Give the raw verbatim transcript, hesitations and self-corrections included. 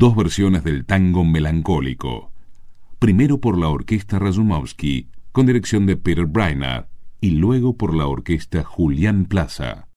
dos versiones del tango melancólico. Primero por la orquesta Razumovsky, con dirección de Peter Brainard, y luego por la orquesta Julián Plaza.